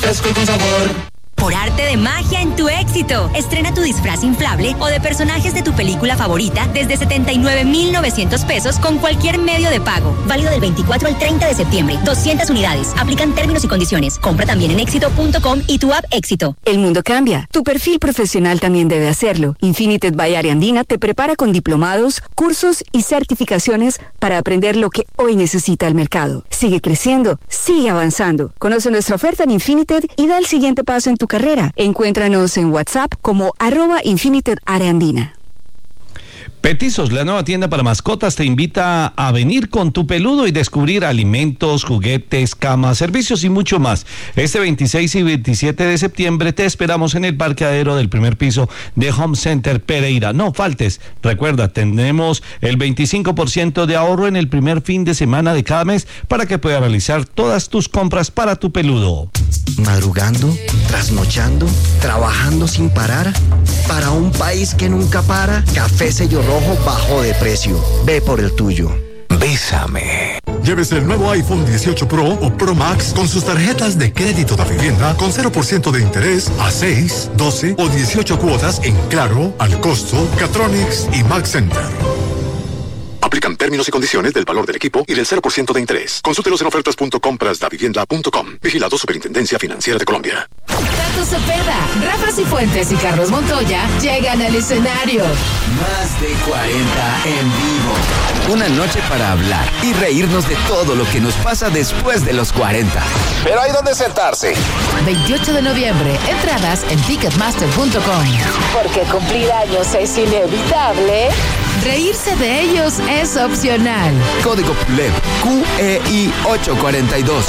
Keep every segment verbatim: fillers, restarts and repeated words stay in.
Fresco y con sabor. Por arte de magia en tu éxito. Estrena tu disfraz inflable o de personajes de tu película favorita desde setenta y nueve mil novecientos pesos con cualquier medio de pago. Válido del veinticuatro al treinta de septiembre. doscientas unidades. Aplican términos y condiciones. Compra también en éxito punto com y tu app Éxito. El mundo cambia. Tu perfil profesional también debe hacerlo. Infinited by Ariandina te prepara con diplomados, cursos y certificaciones para aprender lo que hoy necesita el mercado. Sigue creciendo. Sigue avanzando. Conoce nuestra oferta en Infinited y da el siguiente paso en tu carrera. Encuéntranos en WhatsApp como arroba Infinited Areandina. Petizos, la nueva tienda para mascotas, te invita a venir con tu peludo y descubrir alimentos, juguetes, camas, servicios y mucho más. Este veintiséis y veintisiete de septiembre te esperamos en el parqueadero del primer piso de Home Center Pereira. No faltes. Recuerda, tenemos el veinticinco por ciento de ahorro en el primer fin de semana de cada mes para que puedas realizar todas tus compras para tu peludo. Madrugando, trasnochando, trabajando sin parar. Para un país que nunca para, Café Sello Rojo bajó de precio. Ve por el tuyo. Bésame. Llévese el nuevo iPhone dieciocho Pro o Pro Max con sus tarjetas de crédito de vivienda con cero por ciento de interés a seis, doce o dieciocho cuotas en Claro, Al Costo, Catronics y Max Center. Aplican términos y condiciones del valor del equipo y del cero por ciento de interés. Consúltelos en ofertas punto compras da vivienda punto com. Vigilado Superintendencia Financiera de Colombia. Tato Cepeda, Rafa Cifuentes y Carlos Montoya llegan al escenario. Más de cuarenta en vivo. Una noche para hablar y reírnos de todo lo que nos pasa después de los cuarenta. Pero hay donde sentarse. veintiocho de noviembre, entradas en ticketmaster punto com. Porque cumplir años es inevitable. Reírse de ellos es opcional. Código P U L E B Q E I ocho cuatro dos.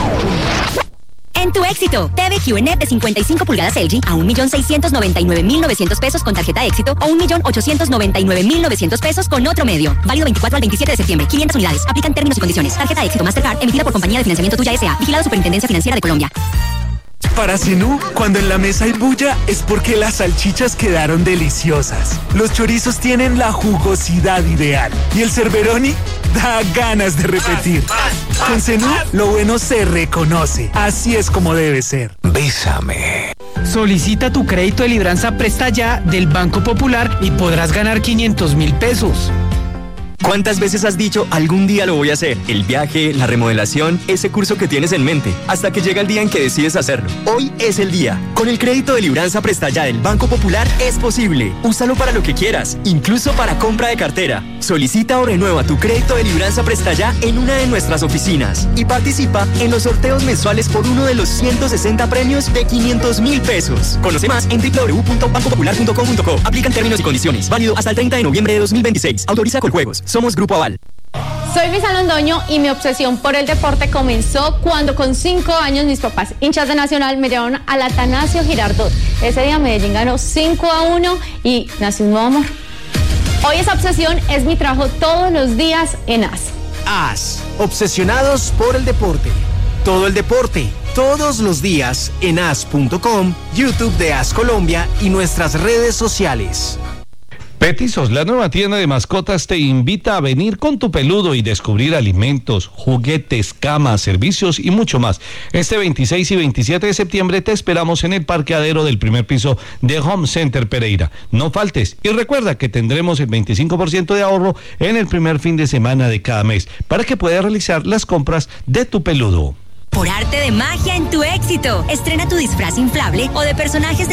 En tu éxito, T V Q N E P de cincuenta y cinco pulgadas L G a un millón seiscientos noventa y nueve mil novecientos pesos con tarjeta éxito o un millón ochocientos noventa y nueve mil novecientos pesos con otro medio. Válido veinticuatro al veintisiete de septiembre. quinientas unidades. Aplican términos y condiciones. Tarjeta éxito Mastercard emitida por Compañía de Financiamiento Tuya S A. Vigilado Superintendencia Financiera de Colombia. Para Zenú, cuando en la mesa hay bulla, es porque las salchichas quedaron deliciosas. Los chorizos tienen la jugosidad ideal. Y el Cerberoni da ganas de repetir. Con Zenú, lo bueno se reconoce. Así es como debe ser. Bésame. Solicita tu crédito de libranza Presta Ya del Banco Popular y podrás ganar quinientos mil pesos. ¿Cuántas veces has dicho algún día lo voy a hacer? El viaje, la remodelación, ese curso que tienes en mente, hasta que llega el día en que decides hacerlo. Hoy es el día. Con el crédito de libranza Presta Ya del Banco Popular es posible. Úsalo para lo que quieras, incluso para compra de cartera. Solicita o renueva tu crédito de libranza Presta Ya en una de nuestras oficinas y participa en los sorteos mensuales por uno de los ciento sesenta premios de quinientos mil pesos. Conoce más en doble u doble u doble u punto banco popular punto com punto co. Aplican términos y condiciones. Válido hasta el treinta de noviembre de dos mil veintiséis. Autoriza Coljuegos. Somos Grupo Aval. Soy Luisa Londoño y mi obsesión por el deporte comenzó cuando con cinco años mis papás, hinchas de Nacional, me llevaron al Atanasio Girardot. Ese día Medellín ganó cinco a uno y nació un nuevo amor. Hoy esa obsesión es mi trabajo todos los días en A S. A S, obsesionados por el deporte. Todo el deporte, todos los días en A S punto com, YouTube de A S Colombia y nuestras redes sociales. Petizos, la nueva tienda de mascotas te invita a venir con tu peludo y descubrir alimentos, juguetes, camas, servicios y mucho más. Este veintiséis y veintisiete de septiembre te esperamos en el parqueadero del primer piso de Home Center Pereira. No faltes y recuerda que tendremos el veinticinco por ciento de ahorro en el primer fin de semana de cada mes para que puedas realizar las compras de tu peludo. Por arte de magia en tu éxito, estrena tu disfraz inflable o de personajes de